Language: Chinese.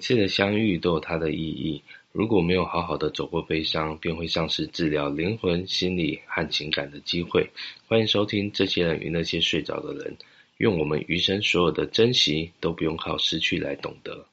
次的相遇都有它的意义，如果没有好好的走过悲伤，便会丧失治疗灵魂、心理和情感的机会。欢迎收听这些人与那些睡着的人，愿我们余生所有的珍惜都不用靠失去来懂得。